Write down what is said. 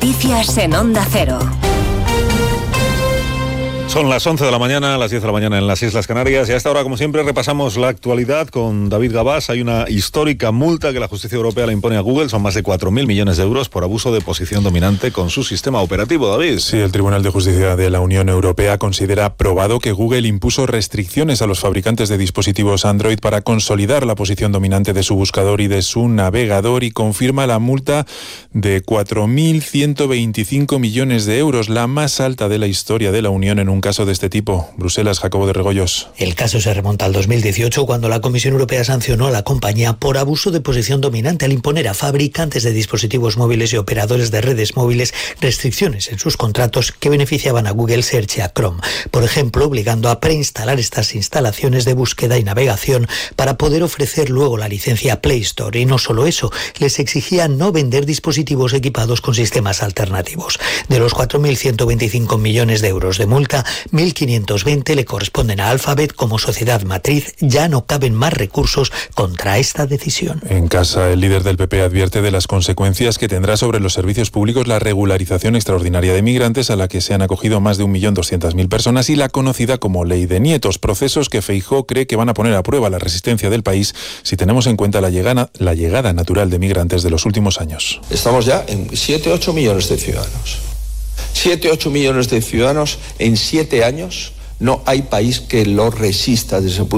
Noticias en Onda Cero. Son las 11 de la mañana, las 10 de la mañana en las Islas Canarias, y a esta hora, como siempre, repasamos la actualidad con David Gabás. Hay una histórica multa que la justicia europea le impone a Google, son más de 4.000 millones de euros por abuso de posición dominante con su sistema operativo, David. Sí, el Tribunal de Justicia de la Unión Europea considera probado que Google impuso restricciones a los fabricantes de dispositivos Android para consolidar la posición dominante de su buscador y de su navegador, y confirma la multa de 4.125 millones de euros, la más alta de la historia de la Unión en un caso de este tipo. Bruselas, Jacobo de Regoyos. El caso se remonta al 2018, cuando la Comisión Europea sancionó a la compañía por abuso de posición dominante al imponer a fabricantes de dispositivos móviles y operadores de redes móviles restricciones en sus contratos que beneficiaban a Google Search y a Chrome. Por ejemplo, obligando a preinstalar estas instalaciones de búsqueda y navegación para poder ofrecer luego la licencia Play Store. Y no solo eso, les exigía no vender dispositivos equipados con sistemas alternativos. De los 4.125 millones de euros de multa, 1.520 le corresponden a Alphabet como sociedad matriz. Ya no caben más recursos contra esta decisión. En casa, el líder del PP advierte de las consecuencias que tendrá sobre los servicios públicos la regularización extraordinaria de migrantes, a la que se han acogido más de 1.200.000 personas, y la conocida como Ley de Nietos, procesos que Feijóo cree que van a poner a prueba la resistencia del país si tenemos en cuenta la llegada natural de migrantes de los últimos años. Estamos ya en 7-8 millones de ciudadanos. 7-8 millones de ciudadanos en 7 años. No hay país que lo resista desde el punto